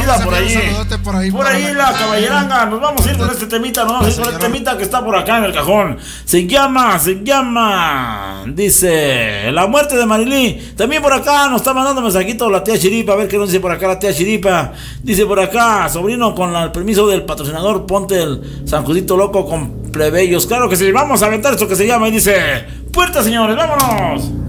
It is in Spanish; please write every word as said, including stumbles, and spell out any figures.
anda por ahí. Por ahí, por ahí la caballeranga. Nos vamos a ir con este temita, nos vamos a ir con este temita que está por acá en el cajón. Se llama, se llama, dice, La muerte de Marilí. También por acá nos está mandando mensajito la tía Chiripa. A ver qué nos dice por acá la tía Chiripa. Dice por acá, sobrino, con la, el permiso del patrocinador, ponte el San Judito Loco con plebeyos. Claro que sí, vamos a aventar esto que se llama y dice, puerta, señores, vámonos.